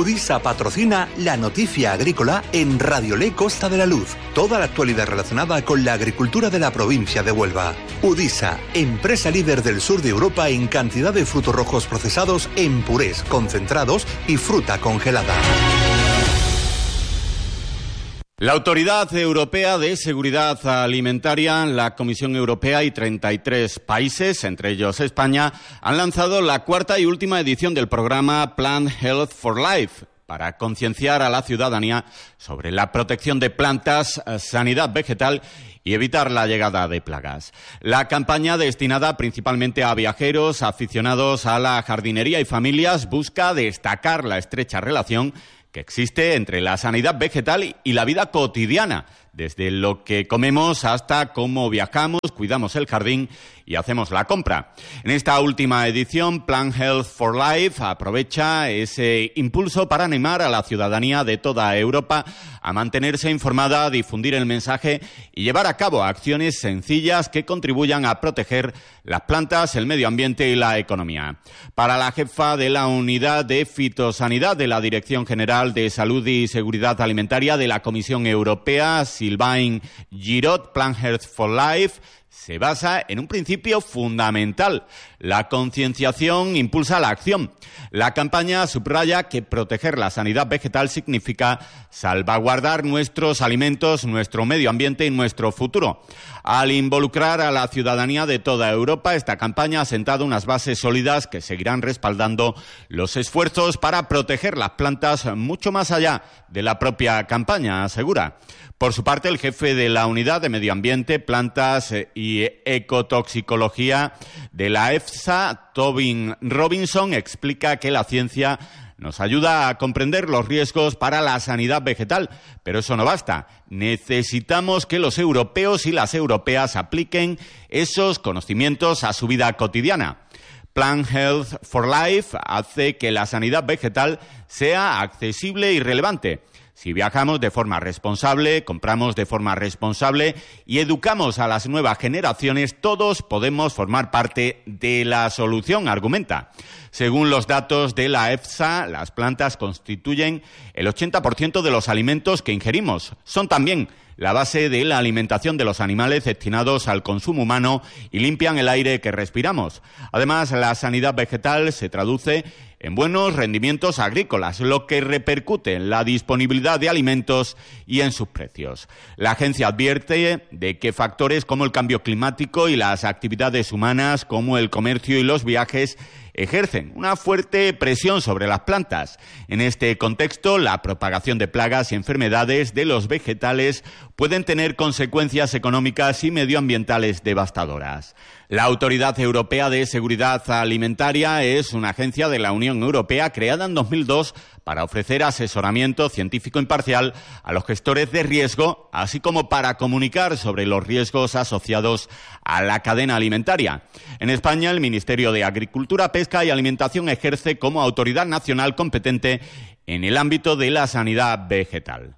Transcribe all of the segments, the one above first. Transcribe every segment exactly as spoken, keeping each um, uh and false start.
Udisa patrocina la noticia agrícola en Radio Ley Costa de la Luz. Toda la actualidad relacionada con la agricultura de la provincia de Huelva. Udisa, empresa líder del sur de Europa en cantidad de frutos rojos procesados en purés, concentrados y fruta congelada. La Autoridad Europea de Seguridad Alimentaria, la Comisión Europea y treinta y tres países, entre ellos España, han lanzado la cuarta y última edición del programa Plant Health for Life para concienciar a la ciudadanía sobre la protección de plantas, sanidad vegetal y evitar la llegada de plagas. La campaña, destinada principalmente a viajeros, aficionados a la jardinería y familias, busca destacar la estrecha relación que existe entre la sanidad vegetal y la vida cotidiana, desde lo que comemos hasta cómo viajamos, cuidamos el jardín y hacemos la compra. En esta última edición, Plant Health for Life aprovecha ese impulso para animar a la ciudadanía de toda Europa a mantenerse informada, difundir el mensaje y llevar a cabo acciones sencillas que contribuyan a proteger las plantas, el medio ambiente y la economía. Para la jefa de la Unidad de Fitosanidad de la Dirección General de Salud y Seguridad Alimentaria de la Comisión Europea, Sylvain Giraud, Plant Health for Life se basa en un principio fundamental. La concienciación impulsa la acción. La campaña subraya que proteger la sanidad vegetal significa salvaguardar nuestros alimentos, nuestro medio ambiente y nuestro futuro. Al involucrar a la ciudadanía de toda Europa, esta campaña ha sentado unas bases sólidas que seguirán respaldando los esfuerzos para proteger las plantas mucho más allá de la propia campaña, asegura. Por su parte, el jefe de la Unidad de Medio Ambiente, Plantas y Ecotoxicología de la EFSA, Tobin Robinson, explica que la ciencia nos ayuda a comprender los riesgos para la sanidad vegetal, pero eso no basta. Necesitamos que los europeos y las europeas apliquen esos conocimientos a su vida cotidiana. Plant Health for Life hace que la sanidad vegetal sea accesible y relevante. Si viajamos de forma responsable, compramos de forma responsable y educamos a las nuevas generaciones, todos podemos formar parte de la solución, argumenta. Según los datos de la EFSA, las plantas constituyen el ochenta por ciento de los alimentos que ingerimos. Son también la base de la alimentación de los animales destinados al consumo humano y limpian el aire que respiramos. Además, la sanidad vegetal se traduce en buenos rendimientos agrícolas, lo que repercute en la disponibilidad de alimentos y en sus precios. La agencia advierte de que factores como el cambio climático y las actividades humanas, como el comercio y los viajes, ejercen una fuerte presión sobre las plantas. En este contexto, la propagación de plagas y enfermedades de los vegetales pueden tener consecuencias económicas y medioambientales devastadoras. La Autoridad Europea de Seguridad Alimentaria es una agencia de la Unión Europea creada en dos mil dos para ofrecer asesoramiento científico imparcial a los gestores de riesgo, así como para comunicar sobre los riesgos asociados a la cadena alimentaria. En España, el Ministerio de Agricultura, Pesca y Alimentación ejerce como autoridad nacional competente en el ámbito de la sanidad vegetal.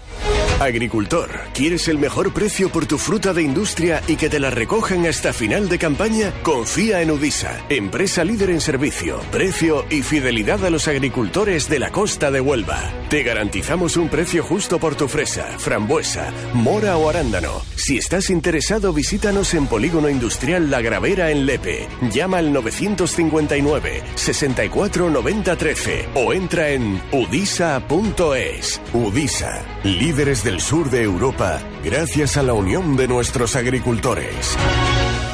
Agricultor, ¿quieres el mejor precio por tu fruta de industria y que te la recojan hasta final de campaña? Confía en Udisa, empresa líder en servicio, precio y fidelidad a los agricultores de la costa de Huelva. Te garantizamos un precio justo por tu fresa, frambuesa, mora o arándano. Si estás interesado, visítanos en Polígono Industrial La Gravera en Lepe. Llama al novecientos cincuenta y nueve, sesenta y cuatro, noventa, trece o entra en udisa punto es. Udisa, líderes del sur de Europa, gracias a la unión de nuestros agricultores.